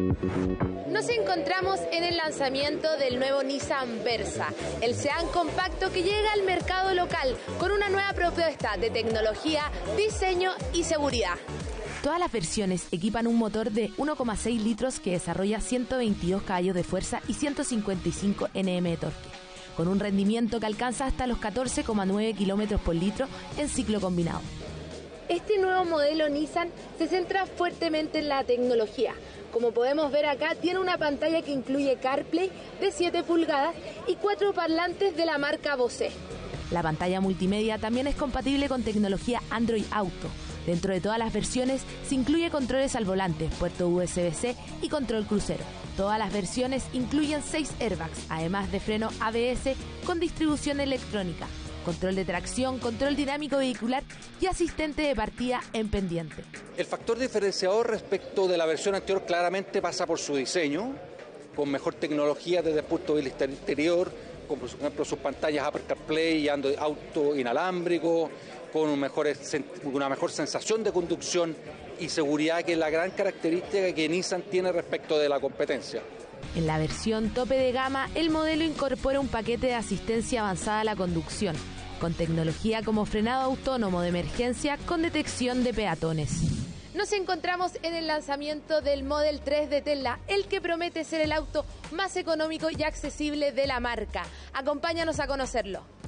Nos encontramos en el lanzamiento del nuevo Nissan Versa, el sedán compacto que llega al mercado local con una nueva propuesta de tecnología, diseño y seguridad. Todas las versiones equipan un motor de 1,6 litros que desarrolla 122 caballos de fuerza y 155 Nm de torque, con un rendimiento que alcanza hasta los 14,9 kilómetros por litro en ciclo combinado. Este nuevo modelo Nissan se centra fuertemente en la tecnología. Como podemos ver acá, tiene una pantalla que incluye CarPlay de 7 pulgadas y 4 parlantes de la marca Bose. La pantalla multimedia también es compatible con tecnología Android Auto. Dentro de todas las versiones se incluye controles al volante, puerto USB-C y control crucero. Todas las versiones incluyen 6 airbags, además de freno ABS con distribución electrónica, control de tracción, control dinámico vehicular y asistente de partida en pendiente. El factor diferenciador respecto de la versión anterior claramente pasa por su diseño, con mejor tecnología desde el punto de vista interior, como por ejemplo sus pantallas Apple CarPlay y Android Auto inalámbrico, con una mejor sensación de conducción y seguridad, que es la gran característica que Nissan tiene respecto de la competencia. En la versión tope de gama, el modelo incorpora un paquete de asistencia avanzada a la conducción, con tecnología como frenado autónomo de emergencia con detección de peatones. Nos encontramos en el lanzamiento del Model 3 de Tesla, el que promete ser el auto más económico y accesible de la marca. Acompáñanos a conocerlo.